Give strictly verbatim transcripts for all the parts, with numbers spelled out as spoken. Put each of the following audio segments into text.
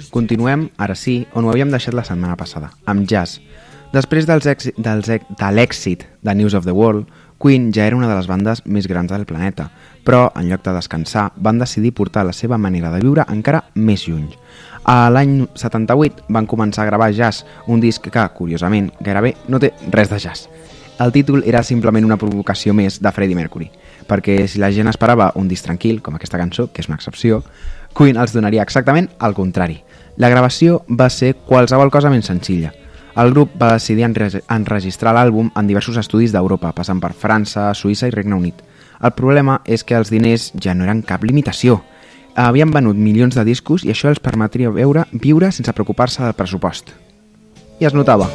Continuem, ara sí, on ho havíem deixat la setmana passada, amb jazz. Després dels èxit, dels, de l'èxit de News of the World, Queen ja era una de les bandes més grans del planeta, però, en lloc de descansar, van decidir portar la seva manera de viure encara més lluny. A l'any setanta-vuit van començar a gravar Jazz, un disc que, curiosament, gairebé no té res de jazz. El títol era simplement una provocació més de Freddie Mercury, perquè si la gent esperava un disc tranquil, com aquesta cançó, que és una excepció, Queen els donaria exactament el contrari. La gravació va ser qualsevol cosa menys senzilla. El grup va decidir enregistrar l'àlbum en diversos estudis d'Europa, passant per França, Suïssa i Regne Unit. El problema és que els diners ja no eren cap limitació. Havien venut milions de discos i això els permetria veure, viure sense preocupar-se del pressupost. I es notava.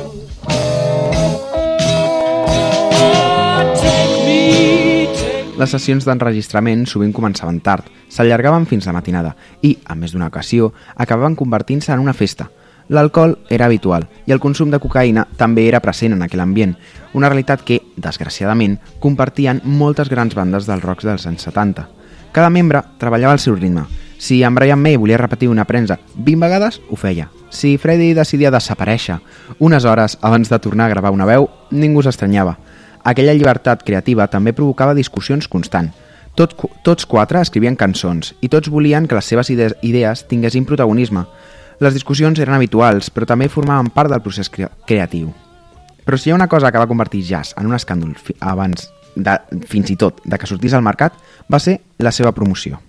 Les sessions d'enregistrament sovint començaven tard, s'allargaven fins la matinada i, a més d'una ocasió, acabaven convertint-se en una festa. L'alcohol era habitual i el consum de cocaïna també era present en aquell ambient, una realitat que, desgraciadament, compartien moltes grans bandes del rock dels anys setanta. Cada membre treballava al seu ritme. Si en Brian May volia repetir una premsa vint vegades, ho feia. Si Freddie decidia desaparèixer unes hores abans de tornar a gravar una veu, ningú s'estranyava. Aquella llibertat creativa també provocava discussions constants. Tot, tots quatre escrivien cançons i tots volien que les seves idees, idees tinguessin protagonisme. Les discussions eren habituals, però també formaven part del procés cre- creatiu. Però si hi ha una cosa que va convertir Jazz en un escàndol fi- abans, de, fins i tot, de que sortís al mercat, va ser la seva promoció.